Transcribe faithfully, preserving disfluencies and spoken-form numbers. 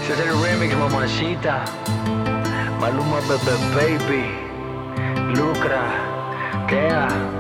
Ese es el remix, mamacita. Maluma, bebé, baby. Lucra, Kea.